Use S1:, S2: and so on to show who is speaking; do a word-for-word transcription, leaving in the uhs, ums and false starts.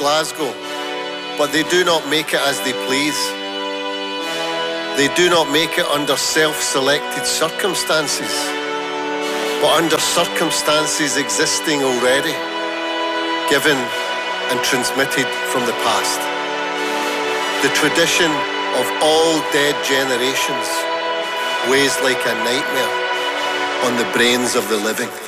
S1: Glasgow, but they do not make it as they please. They do not make it under self-selected circumstances, but under circumstances existing already, given and transmitted from the past. The tradition of all dead generations weighs like a nightmare on the brains of the living.